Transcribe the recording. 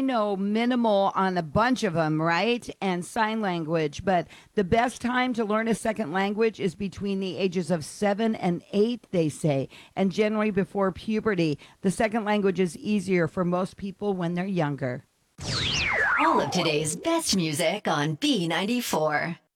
know minimal on a bunch of them, right? And sign language. But the best time to learn a second language is between the ages of 7 and 8, they say, and generally before puberty. The second language is easier for most people when they're younger. All of today's best music on B94.